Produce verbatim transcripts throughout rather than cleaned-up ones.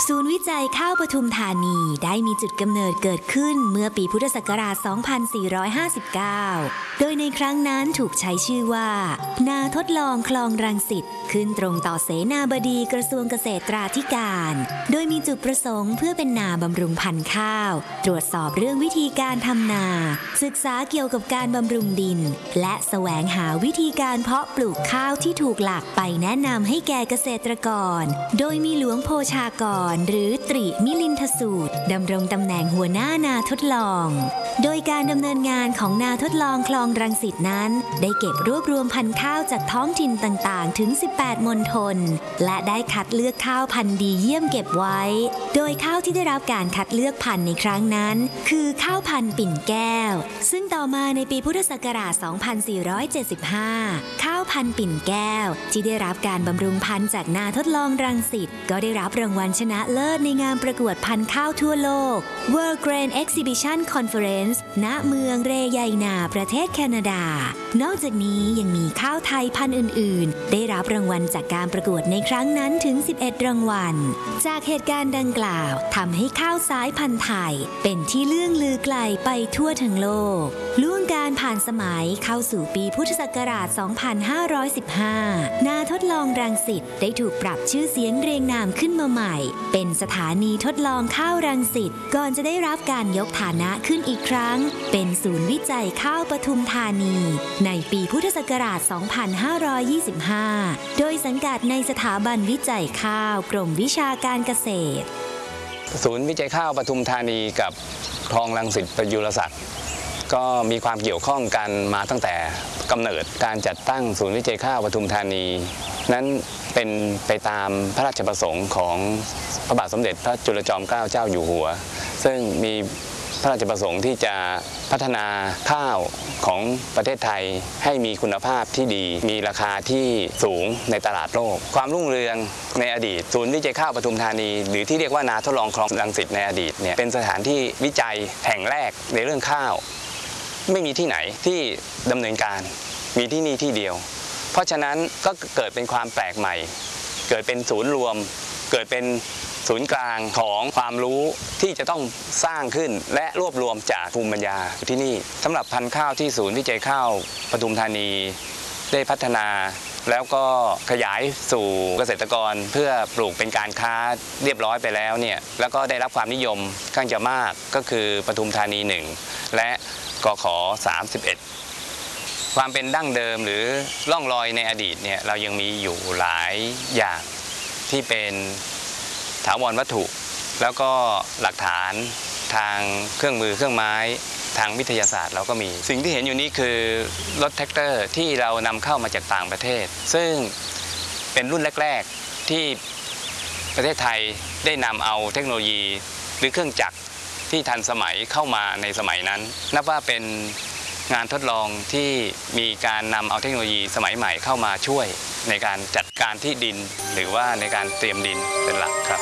ศูนย์วิจัยข้าวปทุมธานีได้มีจุดกำเนิดเกิดขึ้นเมื่อปีพุทธศักราช สองพันสี่ร้อยห้าสิบเก้า โดยในครั้งนั้นถูกใช้ชื่อว่านาทดลองคลองรังสิตขึ้นตรงต่อเสนาบดีกระทรวงเกษตราธิการ โดยมีจุดประสงค์เพื่อเป็นนาบำรุงพันธุ์ข้าวตรวจสอบเรื่องวิธีการทำนาศึกษาเกี่ยวกับการบำรุงดินและแสวงหาวิธีการเพาะปลูกข้าวที่ถูกหลักไปแนะนำให้แก่เกษตรกรโดยมีหลวงโภชากรหรือตรีมิลินทสูตรดำรงตำแหน่งหัวหน้านาทดลองโดยการดำเนินงานของนาทดลองคลองรังสิตนั้นได้เก็บรวบรวมพันธุ์ข้าวจากท้องถิ่นต่างๆถึงสิบแปดมณฑลและได้คัดเลือกข้าวพันธุ์ดีเยี่ยมเก็บไว้โดยข้าวที่ได้รับการคัดเลือกพันธุ์ในครั้งนั้นคือข้าวพันธุ์ปิ่นแก้วซึ่งต่อมาในปีพุทธศักราช สองพันสี่ร้อยเจ็ดสิบห้า ข้าวพันธุ์ปิ่นแก้วที่ได้รับการบำรุงพันธุ์จากนาทดลองรังสิตก็ได้รับรางวัลชนะเลิศในงานประกวดพันธุ์ข้าวทั่วโลก World Grain Exhibition Conference ณ เมืองเรไยนาประเทศแคนาดานอกจากนี้ยังมีข้าวไทยพันธุ์อื่นๆได้รับรางวัลจากการประกวดในครั้งนั้นถึงสิบเอ็ดรางวัลจากเหตุการณ์ดังกล่าวทำให้ข้าวสายพันธุ์ไทยเป็นที่เลื่องลือไกลไปทั่วทั้งโลกล่วงการผ่านสมัยเข้าสู่ปีพุทธศักราช สองพันห้าร้อยสิบห้า นาทดลองรังสิตได้ถูกปรับชื่อเสียงเรียงนามขึ้นมาใหม่เป็นสถานีทดลองข้าวรังสิตก่อนจะได้รับการยกฐานะขึ้นอีกครั้งเป็นศูนย์วิจัยข้าวปทุมธานีในปีพุทธศักราช สองพันห้าร้อยยี่สิบห้า โดยสังกัดในสถาบันวิจัยข้าวกรมวิชาการเกษตรศูนย์วิจัยข้าวปทุมธานีกับคลองรังสิตประยุรศักดิ์ก็มีความเกี่ยวข้องกันมาตั้งแต่กำเนิดการจัดตั้งศูนย์วิจัยข้าวปทุมธานีนั้นเป็นไปตามพระราชประสงค์ของพระบาทสมเด็จพระจุลจอมเกล้าเจ้าอยู่หัวซึ่งมีพระราชประสงค์ที่จะพัฒนาข้าวของประเทศไทยให้มีคุณภาพที่ดีมีราคาที่สูงในตลาดโลกความรุ่งเรืองในอดีตศูนย์วิจัยข้าวปทุมธานีหรือที่เรียกว่านาทดลองคลองรังสิตในอดีตเนี่ยเป็นสถานที่วิจัยแห่งแรกในเรื่องข้าวไม่มีที่ไหนที่ดำเนินการมีที่นี่ที่เดียวเพราะฉะนั้นก็เกิดเป็นความแปลกใหม่เกิดเป็นศูนย์รวมเกิดเป็นศูนย์กลางของความรู้ที่จะต้องสร้างขึ้นและรวบรวมจากภูมิปัญญาที่นี่สำหรับพันธุ์ข้าวที่ศูนย์วิจัยข้าวปทุมธานีได้พัฒนาแล้วก็ขยายสู่เกษตรกรเพื่อปลูกเป็นการค้าเรียบร้อยไปแล้วเนี่ยแล้วก็ได้รับความนิยมค่อนข้างจะมากก็คือปทุมธานีหนึ่งและกขสามสิบเอ็ดความเป็นดั้งเดิมหรือร่องรอยในอดีตเนี่ยเรายังมีอยู่หลายอย่างที่เป็นถาวรวัตถุแล้วก็หลักฐานทางเครื่องมือเครื่องไม้ทางวิทยาศาสตร์เราก็มีสิ่งที่เห็นอยู่นี้คือรถแท็กเตอร์ที่เรานำเข้ามาจากต่างประเทศซึ่งเป็นรุ่นแรกๆที่ประเทศไทยได้นำเอาเทคโนโลยีหรือเครื่องจักรที่ทันสมัยเข้ามาในสมัยนั้นนับว่าเป็นงานทดลองที่มีการนำเอาเทคโนโลยีสมัยใหม่เข้ามาช่วยในการจัดการที่ดินหรือว่าในการเตรียมดินเป็นหลักครับ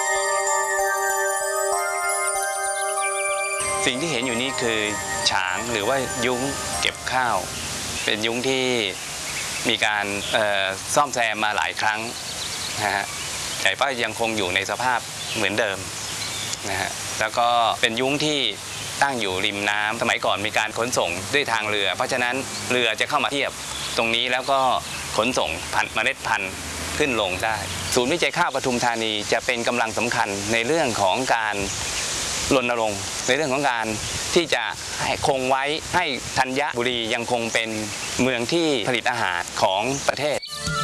สิ่งที่เห็นอยู่นี้คือฉางหรือว่ายุ้งเก็บข้าวเป็นยุ้งที่มีการซ่อมแซมมาหลายครั้งนะฮะแต่ก็ยังคงอยู่ในสภาพเหมือนเดิมนะฮะแล้วก็เป็นยุ้งที่ตั้งอยู่ริมน้ำสมัยก่อนมีการขนส่งด้วยทางเรือเพราะฉะนั้นเรือจะเข้ามาเทียบตรงนี้แล้วก็ขนส่งพันธุ์เมล็ดพันธุ์ขึ้นลงได้ศูนย์วิจัยข้าวปทุมธานีจะเป็นกำลังสำคัญในเรื่องของการรณรงค์ในเรื่องของการที่จะให้คงไว้ให้ธัญบุรียังคงเป็นเมืองที่ผลิตอาหารของประเทศ